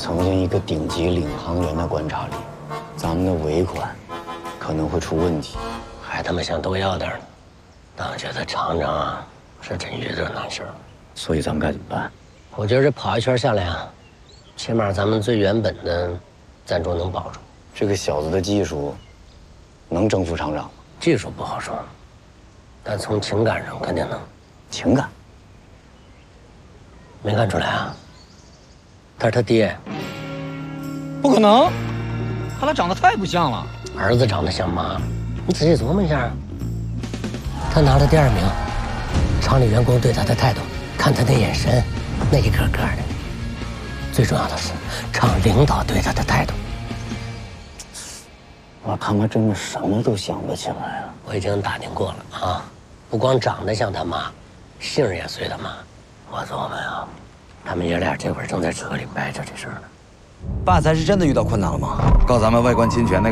曾经一个顶级领航员的观察力，咱们的尾款可能会出问题。 还他妈想多要点呢？当觉得厂长啊是真遇着难事儿。 所以咱们该怎么办？ 我觉得这跑一圈下来啊，起码咱们最原本的赞助能保住。 这个小子的技术能征服厂长吗？ 技术不好说，但从情感上肯定能。 情感？ 没看出来啊？他是他爹。 不可能，他俩长得太不像了。 儿子长得像妈，你仔细琢磨一下。他拿了第2名，厂里员工对他的态度，看他那眼神，那一个个的。最重要的是，厂领导对他的态度。 我他妈真的什么都想不起来了。 我已经打听过了啊，不光长得像他妈，姓也随他妈。我琢磨呀，他们爷俩这会儿正在车里掰扯这事儿呢。 爸才是真的遇到困难了吗？告咱们外观侵权那个。